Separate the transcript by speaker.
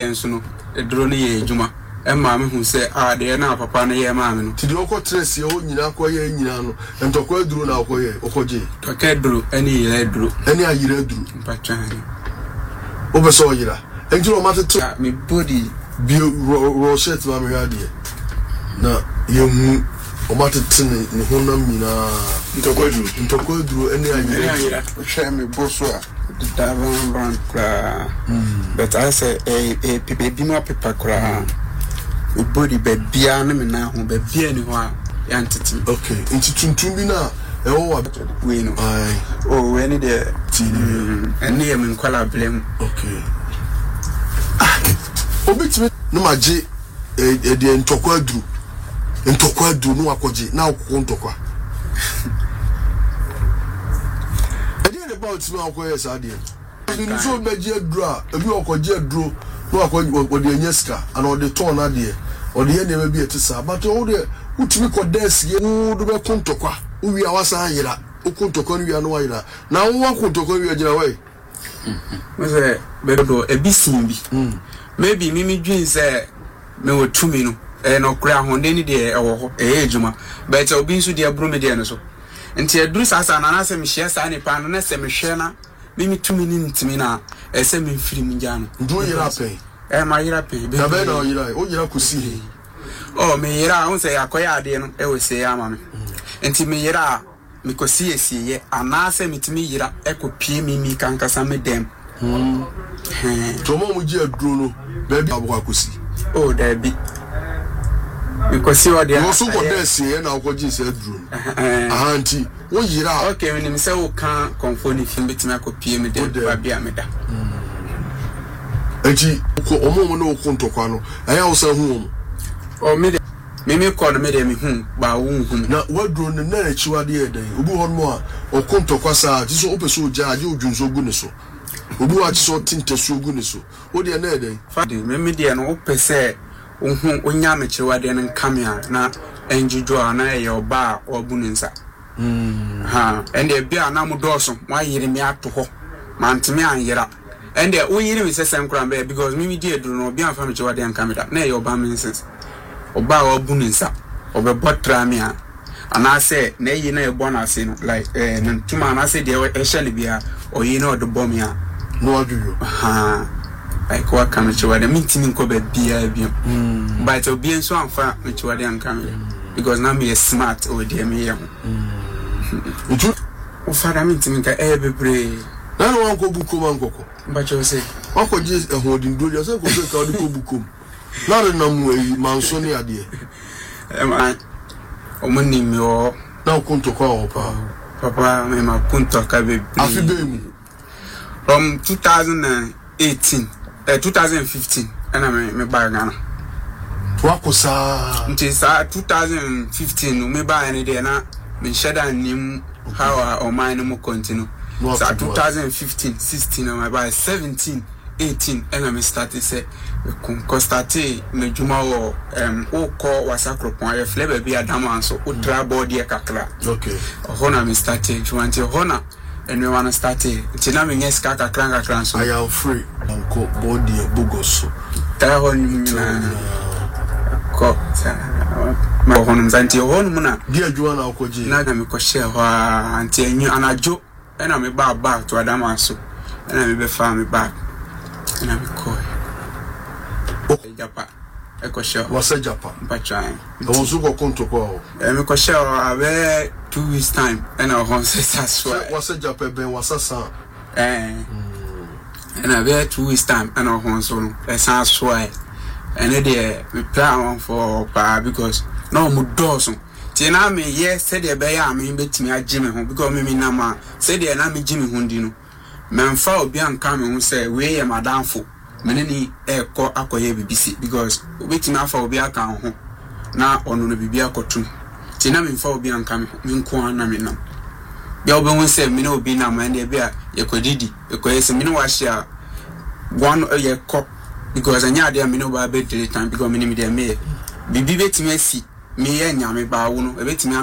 Speaker 1: enso no eduro no ye adwuma emma me hu se de na papa no ye ma me no
Speaker 2: ti de okotresi ho nyina koye nyina no entokwa aduro na okoye okoje
Speaker 1: toka aduro ani yira aduro
Speaker 2: ani ayira aduro
Speaker 1: mpatwan
Speaker 2: obeso yira enjiro matete
Speaker 1: me body
Speaker 2: bi rosette ma me hade na yemu o matete ne honam nyina ntokwa aduro ani ayira
Speaker 1: hwe me boso a da ran kra but I say people bi ma pepa kra body bebia na me na ho bebia ni ho a yantete
Speaker 2: okay nti tuntum bi na e wo wa
Speaker 1: we no
Speaker 2: ai
Speaker 1: oh we ni de ene ye me kwala blem
Speaker 2: okay obitime no maje de ntokwa aduru no akoje na akoko ntokwa ede about me akoye saade ni so maje aduru a ebi okoje aduru no akoje ode enyeska and ode ton na de ode ye na bi etisa but ode utimi ko desk ye do be kontokwa uwi awasa yira okontokwa no wi anu yira na wo akontokwa wi agina wai
Speaker 1: mose bedo ebisin bi maybe mimi dwin say me wo tumi no no kura honde ni de ewo ho ejuma but obi nso de abro me de no so nti eduru sasa na na se me hye sa ne pa no na se me hwe na mimi tumi ni ntimi na ese me mfiri mu gya no
Speaker 2: ndo yira pe
Speaker 1: ma yira pe be
Speaker 2: na be na o yira kusi
Speaker 1: oh me yira on say akoya ade no e wo se ya ma me nti me yira me kosi esiye anase mitimi yira ekopie mimi kankasa me dem
Speaker 2: tomo mu ji aduro no baby abwa kosi
Speaker 1: oh da bi because you are there
Speaker 2: so go there say na okoji say aduro ahanti wo yira
Speaker 1: okay when me say wo kan konfoni film betimi akopie me dem ba bia me da
Speaker 2: eji ko omo no okontokwa no aya wo say hu
Speaker 1: o me mimi ko no me de me hu ba wo hu
Speaker 2: na waduro ne na chiwade e den obi ho no a okontokwa sa ti so opeso oja aje odwunso gu ne so obi wa ti so tinte so gu ne so o de na e den
Speaker 1: fa de mimi de no opese hu onya me chiwade ne kamea na enjujo na e oba obu ne nsa ende bia na mu doso wa yire me ato ho mantime anyira ende wo yire me sesen kura be because mimi de eduru no bia fa me chiwade an kamera na e oba me nsa oba obu ne nsa obebotra me a ana say na yi na ebo na ase no like ntuma na say de e hye ne bia oyi na odo bom ya
Speaker 2: no aduro
Speaker 1: like what can you wade mintimi nko be bia bia but obi enso amfa me wade an camera because na me smart o de me ye ho o fara mintimi nka bebre
Speaker 2: na no wan ko bukom ankoko
Speaker 1: ba cho say
Speaker 2: wako je ehodin do je say ko ka odi ko bukom na re na mu eyi manso ne ade
Speaker 1: o mani mi o
Speaker 2: na kontokwa o
Speaker 1: papa me ma kontoka be
Speaker 2: afi be mu
Speaker 1: from 2018 2015 and me buy Ghana.
Speaker 2: Wako sa
Speaker 1: nti sa 2015 me buy any day na me sheda nim how our mind mo continue. So 2015 16 I buy 17 18 and me started say we constater me juma wo o ko wasakropon aye flavor bi adama so o tra board e kakra.
Speaker 2: Okay.
Speaker 1: Hona me started you want hona and we want to start it. Tina me yes kaka kranga so.
Speaker 2: I am free. Uncle body bogoso.
Speaker 1: Ta hon ko ma hon zanti hon muna.
Speaker 2: Dia juana okoji.
Speaker 1: Na me ko share ho anti enyu anajo e na me ba to adama so. E na me be fa me back. E na me ko. O japa. E ko share.
Speaker 2: Wasa japa.
Speaker 1: Ba try.
Speaker 2: O so ko konto ko.
Speaker 1: E me ko share abe 2 weeks time and I want to say
Speaker 2: wasa japa ben wasa sa
Speaker 1: and I be 2 weeks time and I want so sounds why and they we plan for because no mu doso tina me yes said the be am betimi agime ho because me na ma said the na me gime ho ndi no memfa obi anka me ho say we ye madamfo me ni ekọ akoye BBC because obetimi afa obi aka ho na ono no bibia akotum tina me mfa obi anka me nko na me nam bia obi won say me na obi na ma na bia yekodidi ekoyese me no wa share one yekọ because anya ade me no ba be time because me ni me de me bibi betimi asi me ye nyame ba wo no ebetimi